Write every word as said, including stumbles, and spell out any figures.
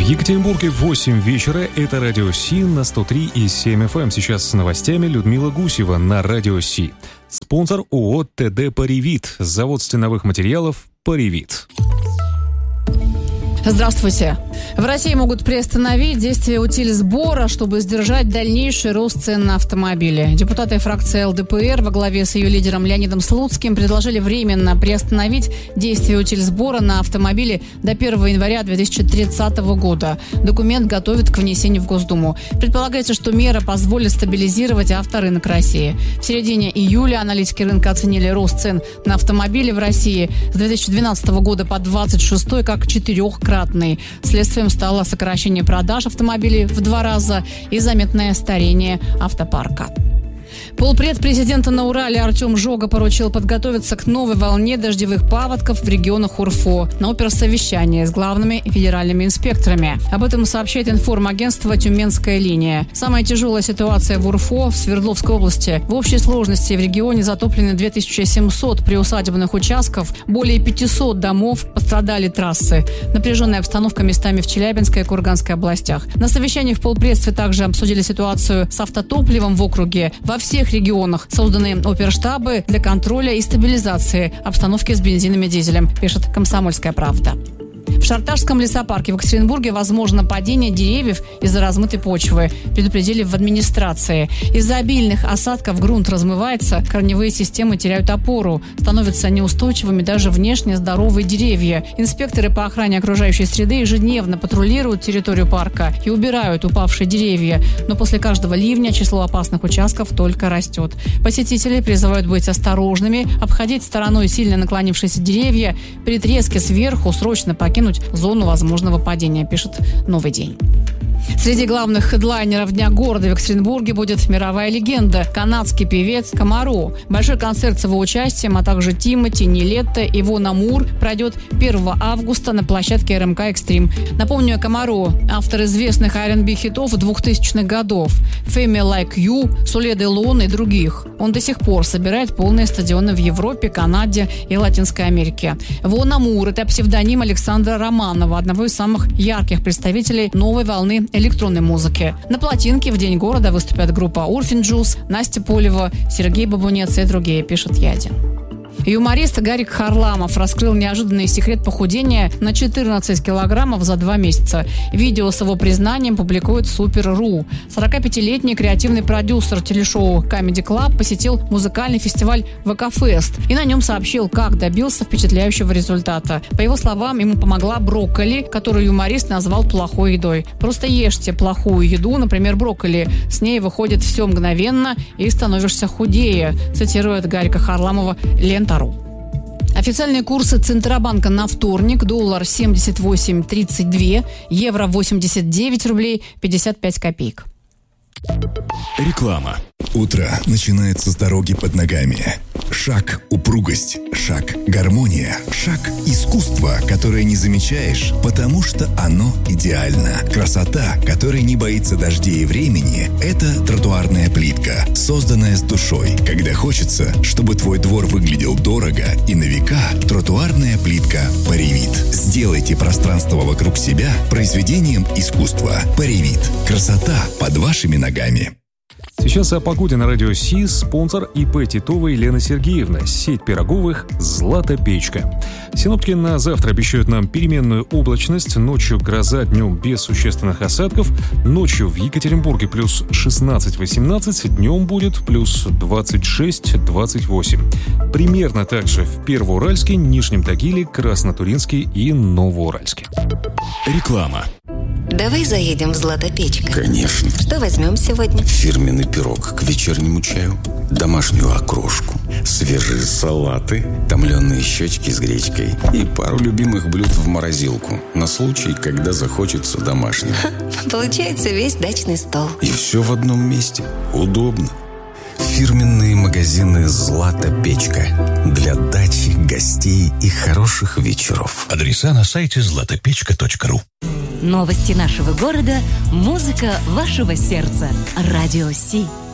Екатеринбурге восемь вечера. Это Радио Си на сто три и семь эф эм. Сейчас с новостями Людмила Гусева на Радио Си. Спонсор ООО ТД «Паривит». Завод стеновых материалов «Паривит». Здравствуйте. В России могут приостановить действие утильсбора, чтобы сдержать дальнейший рост цен на автомобили. Депутаты фракции эл дэ пэ эр во главе с ее лидером Леонидом Слуцким предложили временно приостановить действие утильсбора на автомобили до первого января две тысячи тридцатого года. Документ готовят к внесению в Госдуму. Предполагается, что мера позволит стабилизировать авторынок России. В середине июля аналитики рынка оценили рост цен на автомобили в России с две тысячи двенадцатого года по двадцать шестой как четырехкратный. Следствием стало сокращение продаж автомобилей в два раза и заметное старение автопарка. Полпред президента на Урале Артем Жога поручил подготовиться к новой волне дождевых паводков в регионах УРФО на оперсовещание с главными федеральными инспекторами. Об этом сообщает информагентство «Тюменская линия». Самая тяжелая ситуация в УРФО в Свердловской области. В общей сложности в регионе затоплены две тысячи семьсот приусадебных участков, более пятисот домов, пострадали трассы. Напряженная обстановка местами в Челябинской и Курганской областях. На совещании в полпредстве также обсудили ситуацию с автотопливом в округе. Во всех регионах созданы оперштабы для контроля и стабилизации обстановки с бензином и дизелем, пишет «Комсомольская правда». В Шарташском лесопарке в Екатеринбурге возможно падение деревьев из-за размытой почвы, предупредили в администрации. Из-за обильных осадков грунт размывается, корневые системы теряют опору, становятся неустойчивыми даже внешне здоровые деревья. Инспекторы по охране окружающей среды ежедневно патрулируют территорию парка и убирают упавшие деревья, но после каждого ливня число опасных участков только растет. Посетители призывают быть осторожными, обходить стороной сильно наклонившиеся деревья, при треске сверху срочно покинуть зону возможного падения, пишет «Новый день». Среди главных хедлайнеров Дня города в Екатеринбурге будет мировая легенда – канадский певец Камаро. Большой концерт с его участием, а также Тимати, Нилетто и Вон Амур пройдет первого августа на площадке эр эм ка Экстрим. Напомню, Камаро – автор известных ар энд би хитов двухтысячных годов «Fame Like You», «Соле де Лон» и других. Он до сих пор собирает полные стадионы в Европе, Канаде и Латинской Америке. Вон Амур – это псевдоним Александра Романова, одного из самых ярких представителей новой волны электронной музыки. На плотинке в День города выступят группа Урфин Джюс, Настя Полева, Сергей Бабунец и другие, пишет Ядин. Юморист Гарик Харламов раскрыл неожиданный секрет похудения на четырнадцать килограммов за два месяца. Видео с его признанием публикует Супер.ру. сорокапятилетний креативный продюсер телешоу Comedy Club посетил музыкальный фестиваль вэ ка Фест и на нем сообщил, как добился впечатляющего результата. По его словам, ему помогла брокколи, которую юморист назвал плохой едой. Просто ешьте плохую еду, например, брокколи. С ней выходит все мгновенно и становишься худее, цитирует Гарика Харламова Лента. Официальные курсы Центробанка на вторник: доллар семьдесят восемь тридцать два, евро восемьдесят девять рублей пятьдесят пять копеек. Реклама. Утро начинается с дороги под ногами. Шаг – упругость, шаг – гармония, шаг – искусство, которое не замечаешь, потому что оно идеально. Красота, которая не боится дождей и времени – это тротуарная плитка, созданная с душой. Когда хочется, чтобы твой двор выглядел дорого и на века, тротуарная плитка «Паривит». Сделайте пространство вокруг себя произведением искусства. «Паривит». Красота под вашими ногами. Сейчас о погоде на Радио Си. Спонсор ИП Титова Елена Сергеевна. Сеть пироговых «Злата Печка». Синоптики на завтра обещают нам переменную облачность. Ночью гроза, днем без существенных осадков. Ночью в Екатеринбурге плюс шестнадцать-восемнадцать, днем будет плюс двадцать шесть-двадцать восемь. Примерно так же в Первоуральске, Нижнем Тагиле, Краснотуринске и Новоуральске. Реклама. Давай заедем в «Злата Печка». Конечно. Что возьмем сегодня? Фирменный пирог к вечернему чаю, домашнюю окрошку, свежие салаты, томленые щечки с гречкой и пару любимых блюд в морозилку на случай, когда захочется домашнего. Получается весь дачный стол. И все в одном месте. Удобно. Фирменные магазины «Злата Печка» для дачи, гостей и хороших вечеров. Адреса на сайте злата печка точка ру. Новости нашего города, музыка вашего сердца. Радио Си.